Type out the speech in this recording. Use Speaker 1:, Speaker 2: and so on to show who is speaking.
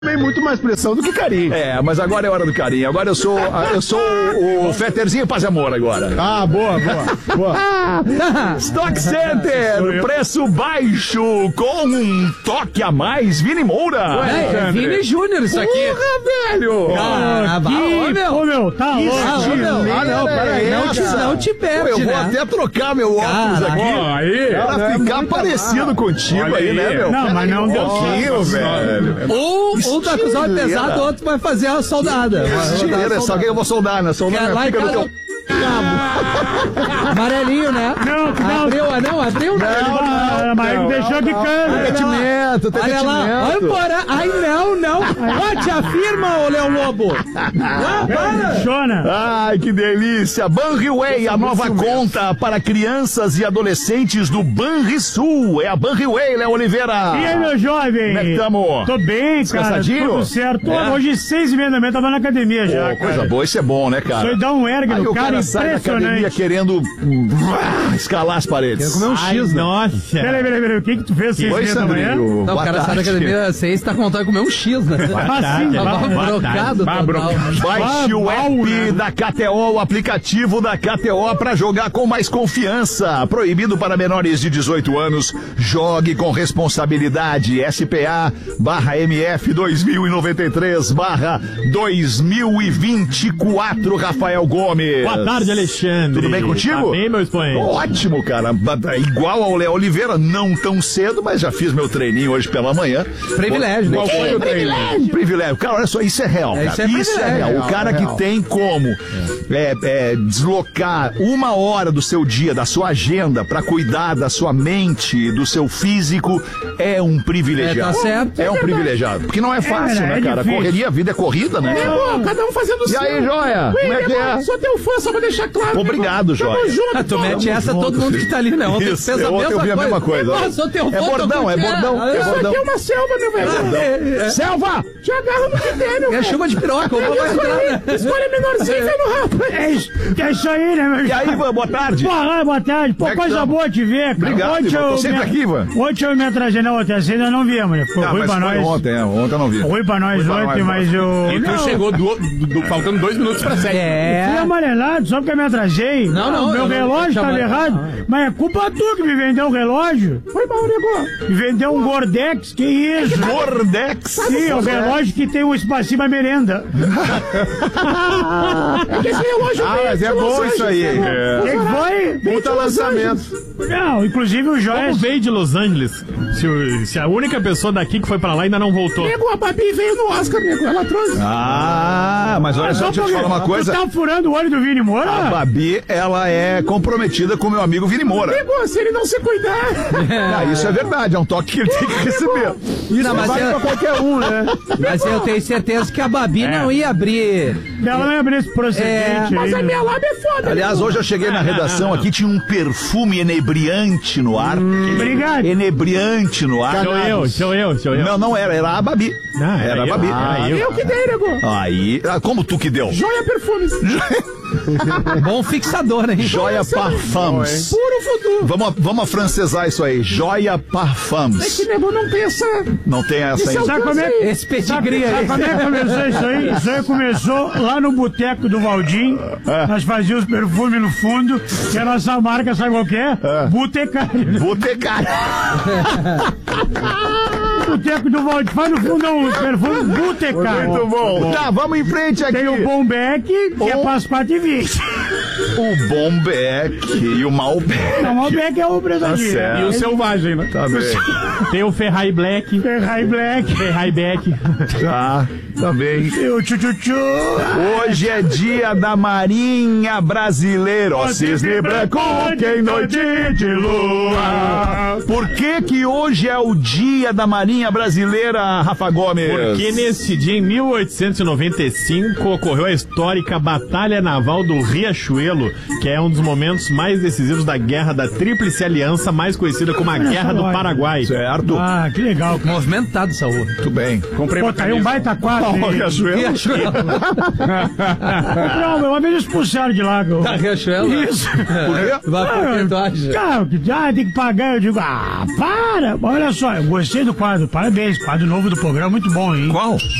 Speaker 1: Tem muito mais pressão do que carinho.
Speaker 2: Mas agora é hora do carinho. Agora eu sou o Feterzinho Paz e Amor agora.
Speaker 1: Ah, boa.
Speaker 2: Stock Center, preço baixo com um toque a mais, Vini Moura.
Speaker 3: É Vini Júnior isso aqui.
Speaker 2: Porra, velho.
Speaker 3: Ô, meu, tá louco.
Speaker 2: Não, peraí.
Speaker 3: Não te perde,
Speaker 2: eu vou até trocar meu óculos aqui pra ficar parecido contigo aí, né, meu?
Speaker 1: Não, mas não deu
Speaker 2: pouquinho, velho.
Speaker 3: Um tá com os olhos pesados, o outro vai fazer a soldada.
Speaker 2: Só que eu vou soldar, né? Soldar
Speaker 3: lá
Speaker 2: fica no teu...
Speaker 3: Amarelinho, né? Não. Abriu,
Speaker 1: mas deixou de canto.
Speaker 3: Olha lá, olha fora. Ai, não. Ó, te afirma, ô Leão Lobo.
Speaker 1: Funciona.
Speaker 2: Ai, que delícia. Banriway, a nova conta para crianças e adolescentes do Banrisul. É a Banriway, Léo Oliveira.
Speaker 1: E aí, meu jovem?
Speaker 2: Como é que tamo?
Speaker 1: Tô bem, cara. Tudo certo. Hoje, 6h30 da manhã, tava na academia já,
Speaker 2: coisa boa, isso é bom, né, cara?
Speaker 1: Foi dar um ergue no cara,
Speaker 2: sai da academia querendo escalar as paredes.
Speaker 3: Quero comer um X, né?
Speaker 1: Nossa. Peraí, o que tu fez 6h30 da manhã?
Speaker 3: Não, o cara sai da academia 6 tá contando comer um X, né? Trocado.
Speaker 2: Baixe o app da KTO, o aplicativo da KTO pra jogar com mais confiança. Proibido para menores de 18 anos. Jogue com responsabilidade. SPA/MF 2093/2024, Rafael Gomes.
Speaker 4: Boa tarde, Alexandre.
Speaker 2: Tudo bem contigo?
Speaker 4: Tá bem, meu expoente?
Speaker 2: Ótimo, cara. Igual ao Léo Oliveira, não tão cedo, mas já fiz meu treininho hoje pela manhã.
Speaker 3: Privilégio, né?
Speaker 2: Qual foi o treino? Privilégio. Cara, olha só, isso é real, cara. Isso é real. O cara que tem como deslocar 1 hora do seu dia, da sua agenda, pra cuidar da sua mente, do seu físico, é um privilegiado.
Speaker 3: Tá certo.
Speaker 2: É um privilegiado. Porque não é fácil, né, cara?
Speaker 1: Difícil.
Speaker 2: Correria, a vida é corrida, né?
Speaker 1: Cada um fazendo o seu.
Speaker 2: E aí, Joia? Como é que é?
Speaker 1: Sou teu fã, só pra deixar claro.
Speaker 2: Obrigado, Joia.
Speaker 3: Tu mete essa, todo mundo que tá ali, né? Ontem
Speaker 2: Isso,
Speaker 3: fez a
Speaker 2: ontem eu vi a mesma coisa.
Speaker 3: Sou teu fã,
Speaker 2: É bordão.
Speaker 1: Isso aqui é uma selva, meu velho. Selva! Te agarra no que tem, meu
Speaker 3: É chuva de piroca,
Speaker 1: escolha menorzinho e vai no rabo. É isso aí, né, meu?
Speaker 2: E aí, Ivan, boa tarde.
Speaker 1: Boa tarde. Pô, coisa boa te ver, cara.
Speaker 2: Obrigado, Ivan. Tô sempre aqui, Ivan.
Speaker 1: Ontem eu me atrasei na outra, ainda não viemos, né? Ficou ruim pra nós.
Speaker 2: Ontem eu não vi.
Speaker 1: Ruim pra nós ontem, mas eu...
Speaker 4: E tu chegou faltando 2 minutos pra 7.
Speaker 1: Fui amarelado só porque eu me atrasei.
Speaker 3: Não,
Speaker 1: meu relógio tava errado. Mas é culpa tua que me vendeu o relógio. Foi mal, nego. Me vendeu um Gordex, que isso?
Speaker 2: Gordex?
Speaker 1: Sim, o relógio que tem um espacinho pra merenda. Esse relógio
Speaker 2: mas é bom isso aí.
Speaker 1: O que foi?
Speaker 2: Puta lançamento.
Speaker 1: Não, inclusive o Joia...
Speaker 4: Como veio de Los Angeles? Se a única pessoa daqui que foi pra lá ainda não voltou.
Speaker 1: Nego, a Babi veio no Oscar, nego. Ela trouxe.
Speaker 2: Mas olha só, deixa eu te falar uma coisa.
Speaker 1: Tu tá furando o olho do Vini Moura?
Speaker 2: A Babi, ela é comprometida com meu amigo Vini Moura.
Speaker 1: Nego, se ele não se cuidar...
Speaker 2: Isso é verdade, é um toque que ele tem que receber.
Speaker 3: Isso não,
Speaker 1: vale pra qualquer um, né?
Speaker 3: Mas eu tenho certeza que a Babi não ia abrir.
Speaker 1: Ela não ia abrir esse procedente. Mas a minha lábia é foda.
Speaker 2: Aliás, hoje eu cheguei na redação aqui, tinha um perfume enebriante no ar.
Speaker 1: Obrigado.
Speaker 2: Enebriante no ar.
Speaker 4: Sou eu.
Speaker 2: Não era a Babi. Era a Babi.
Speaker 1: Eu que dei, nego.
Speaker 2: Aí, como tu que deu?
Speaker 1: Joia Perfumes.
Speaker 3: Bom fixador, hein?
Speaker 2: Joia Parfums.
Speaker 1: Puro futuro.
Speaker 2: Vamos afrancesar isso aí. Joia Parfums.
Speaker 1: É que nego não tem essa...
Speaker 2: Não tem essa aí.
Speaker 1: Sabe como é?
Speaker 3: Esse pedigree aí.
Speaker 1: Sabe como é que começou isso aí? Isso aí começou lá no boteco do Valdim. Nós fazíamos perfume no fundo. E a nossa marca, sabe qual que é? Botecário.
Speaker 2: Botecário.
Speaker 1: Boteco do Valdim. Faz no fundo um perfume Botecário.
Speaker 2: Muito bom. Tá, vamos em frente aqui.
Speaker 1: Tem o Bombeck, que é para as 4h20.
Speaker 2: O Bombeck e o Malbec.
Speaker 1: O Malbec é o brasileiro.
Speaker 4: E o Selvagem, né?
Speaker 2: Tá bem.
Speaker 4: Tem o Ferrari Black.
Speaker 1: Ferrari Black.
Speaker 4: Ferrari Beck.
Speaker 2: Tá bem.
Speaker 1: E o Tchu-Tchu-Tchu.
Speaker 2: Hoje é dia da Marinha Brasileira. Ó, cisne branco que em noite de lua. Por que hoje é o dia da Marinha Brasileira, Rafa Gomes?
Speaker 4: Porque nesse dia, em 1895, ocorreu a histórica Batalha Naval do Riachuelo, Riachuelo, que é um dos momentos mais decisivos da Guerra da Tríplice Aliança, mais conhecida como a Guerra do Paraguai.
Speaker 2: Certo.
Speaker 1: Ah, que legal.
Speaker 3: Movimentado, Saúl.
Speaker 2: Muito bem.
Speaker 4: Comprei
Speaker 1: Pô, tá aí um baita quadro.
Speaker 2: Riachuelo.
Speaker 1: Uma vez expulsaram de lá.
Speaker 3: Da Riachuelo?
Speaker 1: Isso.
Speaker 2: Por quê?
Speaker 3: Vai por que tu acha?
Speaker 1: Tem que pagar. Eu digo, para. Olha só, eu gostei do quadro. Parabéns. Quadro novo do programa, muito bom, hein?
Speaker 2: Qual?